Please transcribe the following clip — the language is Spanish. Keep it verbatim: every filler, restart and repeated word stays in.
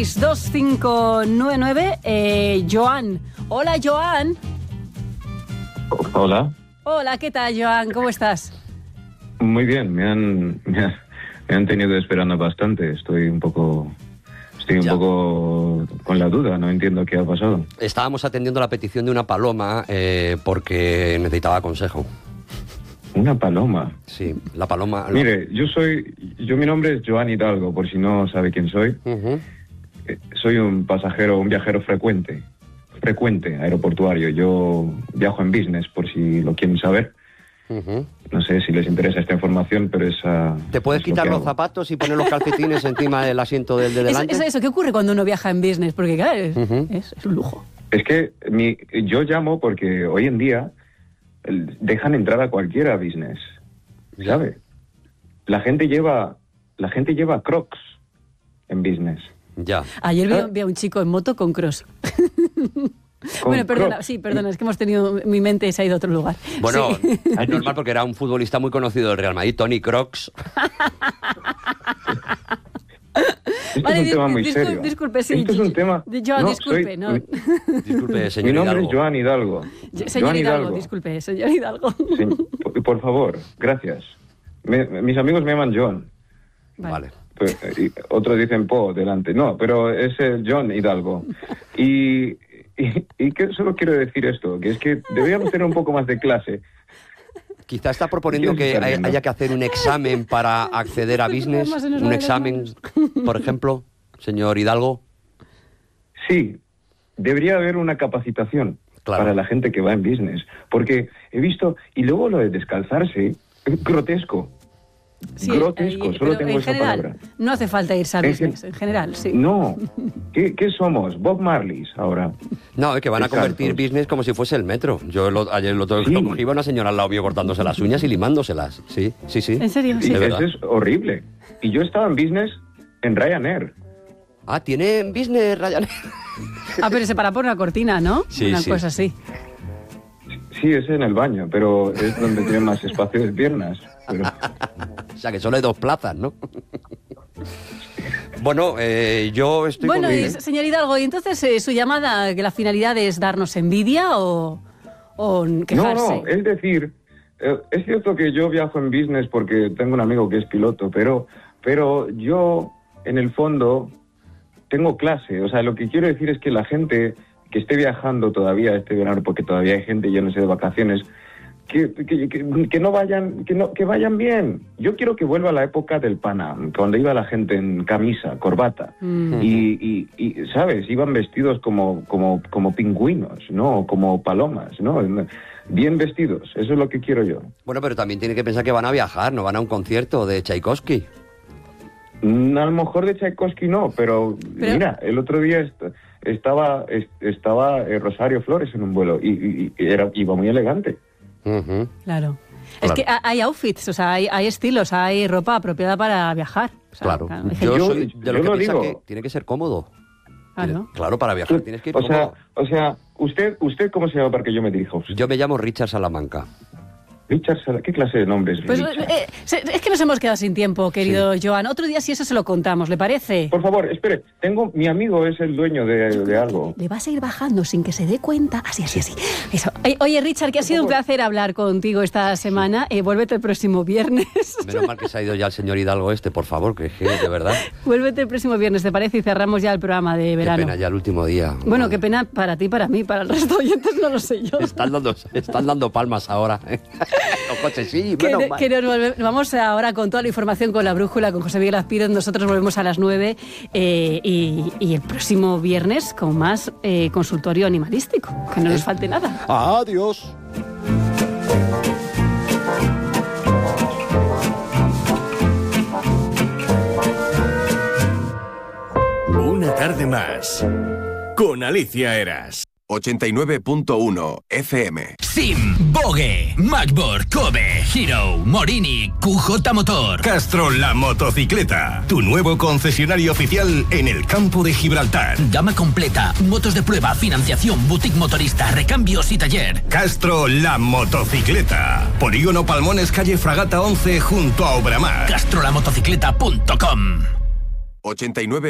seis dos cinco nueve nueve. Eh, Joan. Hola, Joan. Hola. Hola, ¿qué tal, Joan? ¿Cómo estás? Muy bien, me han, me han, me han tenido esperando bastante. Estoy un poco... Estoy un ya. poco con la duda, no entiendo qué ha pasado. Estábamos atendiendo la petición de una paloma eh, porque necesitaba consejo. ¿Una paloma? Sí, la paloma... Mire, yo soy... Yo mi nombre es Joan Hidalgo, por si no sabe quién soy. Uh-huh. Eh, soy un pasajero, un viajero frecuente. Frecuente, aeroportuario. Yo viajo en business, por si lo quieren saber. Uh-huh. No sé si les interesa esta información, pero esa... ¿Te puedes es quitar los zapatos y poner los calcetines encima del asiento del de delante? Es, es eso, ¿qué ocurre cuando uno viaja en business? Porque claro, es, uh-huh. es, es un lujo. Es que mi, yo llamo porque hoy en día dejan entrar a cualquiera a business, ¿sabe? La gente lleva, la gente lleva Crocs en business. Ya. Ayer vi, vi a un chico en moto con Crocs. Bueno, perdona, Crocs. sí, perdona, es que hemos tenido, mi mente se ha ido a otro lugar. Bueno, sí. Es normal porque era un futbolista muy conocido del Real Madrid, Tony Crocs. Esto vale, es un tema muy discul- serio. Disculpe, sí. Esto es un tema... Joan, no, disculpe, soy... no. Disculpe, señor Mi nombre Hidalgo. es Joan Hidalgo. Yo, señor Joan Hidalgo, Hidalgo, disculpe, señor Hidalgo. Se... Por, por favor, gracias. Me, mis amigos me llaman John. Vale. vale. Pues, y otros dicen Po delante. No, pero es el John Hidalgo. Y, y, y que solo quiero decir esto, que es que deberíamos tener un poco más de clase. Quizá está proponiendo que hay, haya que hacer un examen para acceder a business. Un examen, por ejemplo, señor Hidalgo. Sí, debería haber una capacitación claro. para la gente que va en business. Porque he visto, y luego lo de descalzarse, es grotesco. Sí, grotesco, eh, solo tengo en esa general, palabra. No hace falta irse a en business, en general, sí. No, ¿qué, qué somos? Bob Marley ahora. No, es que van a convertir business como si fuese el metro. Yo lo, ayer lo, lo, sí. lo cogí, una señora al lado mío cortándose las uñas y limándoselas. Sí, sí, sí. ¿En serio? Sí. Eso es horrible. Y yo estaba en business en Ryanair. Ah, ¿tiene business Ryanair? Ah, pero se para por una cortina, ¿no? Sí, una sí. cosa así. Sí, es en el baño, pero es donde tiene más espacio de piernas. Pero... O sea, que solo hay dos plazas, ¿no? Bueno, eh, yo estoy Bueno, con y, señor Hidalgo, ¿y entonces eh, su llamada, que la finalidad es darnos envidia o, o quejarse? No, no, es decir, eh, es cierto que yo viajo en business porque tengo un amigo que es piloto, pero, pero yo, en el fondo, tengo clase. O sea, lo que quiero decir es que la gente que esté viajando todavía este verano, porque todavía hay gente yéndose de vacaciones, que, que, que, que no vayan, que no, que vayan bien. Yo quiero que vuelva a la época del Panam, cuando iba la gente en camisa, corbata, mm. y, y, y, ¿sabes? Iban vestidos como, como, como pingüinos, ¿no? Como palomas, ¿no? Bien vestidos, eso es lo que quiero yo. Bueno, pero también tiene que pensar que van a viajar, no van a un concierto de Tchaikovsky. A lo mejor de Tchaikovsky no, pero, pero... mira, el otro día est- estaba, est- estaba eh, Rosario Flores en un vuelo y, y, y era, iba muy elegante. Uh-huh. Claro. Es claro. que hay outfits, o sea, hay, hay estilos, hay ropa apropiada para viajar. O sea, claro. claro. Yo soy de lo yo que lo piensa digo. que tiene que ser cómodo. Claro. Tiene, claro, para viajar tienes que ir o cómodo. Sea, o sea, usted, usted ¿cómo se llama para que yo me dirija a usted? Yo me llamo Richard Salamanca. Richard, ¿qué clase de nombre es pues, eh, es que nos hemos quedado sin tiempo, querido sí. Joan. Otro día si eso se lo contamos, ¿le parece? Por favor, espere. Tengo, mi amigo es el dueño de, de algo. Le vas a ir bajando sin que se dé cuenta. Así, así, así. Eso. Oye, Richard, que ha sido un placer hablar contigo esta semana. Eh, vuélvete el próximo viernes. Menos mal que se ha ido ya el señor Hidalgo este, por favor, que, que de verdad. Vuélvete el próximo viernes, ¿te parece? Y cerramos ya el programa de verano. Qué pena ya el último día. Bueno, Madre. Qué pena para ti, para mí, para el resto de oyentes, no lo sé yo. Están dando, están dando palmas ahora. Los coches, sí. Sí, que, bueno, que nos volve, vamos ahora con toda la información con la brújula, con José Miguel Azpiroz. Nosotros volvemos a las nueve eh, y, y el próximo viernes con más eh, consultorio animalístico. Que no nos falte nada. Adiós. Una tarde más con Alicia Eras. ochenta y nueve punto uno F M. Sim, Vogue, Macboard, Kobe, Hero, Morini, Q J Motor. Castro la motocicleta, tu nuevo concesionario oficial en el campo de Gibraltar. Gama completa, motos de prueba, financiación, boutique motorista, recambios y taller. Castro la motocicleta. Polígono Palmones, calle Fragata once, junto a Obramar. Castro la motocicleta punto com. ochenta y nueve